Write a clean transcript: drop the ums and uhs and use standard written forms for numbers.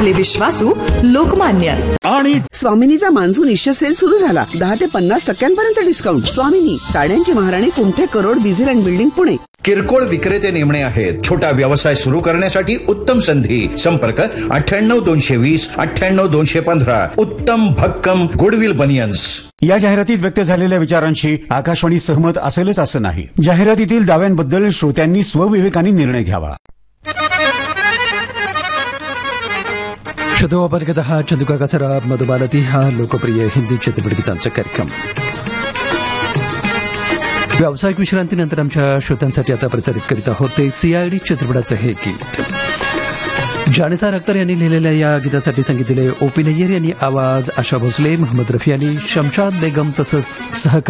आपले विश्वासू लोकमान्य. आणि स्वामिनीचा मान्सून इश्य सेल सुरू झाला. 10 ते 50% डिस्काउंट. स्वामिनी, साड्यांची महाराणी, कुंठे, crore, diesel and building, Pune. किरकोळ विक्रेते नेमणे आहेत. छोटा व्यवसाय सुरू करण्यासाठी उत्तम संधी. संपर्क 98-220 98-215. उत्तम भक्कम गुडविल बनियन्स. या जाहिरातीत व्यक्त झालेल्या विचारांशी आकाशवाणी सहमत असेलच असं नाही. जाहिरातीतील दाव्यांबद्दल श्रोत्यांनी स्वविवेकाने निर्णय घ्यावा. शतोपरगत हा चंदुकाका सराब मधुबालती हा लोकप्रिय हिंदी चित्रपटगीतांचा कार्यक्रम. व्यावसायिक विश्रांतीनंतर आमच्या श्रोत्यांसाठी आता प्रसारित करीत आहोत ते सीआयडी चित्रपटाचं हे गीत. जानिसार अख्तर यांनी लिहिलेल्या या गीतासाठी संगीत दिले ओ पी नय्यर यांनी. आवाज आशा भोसले, मोहम्मद रफी आणि शमशाद बेगम तसंच सहकार